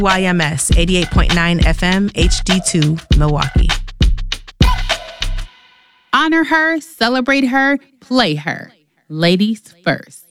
YMS 88.9 FM HD2 Milwaukee. Honor her, celebrate her, play her. Ladies first.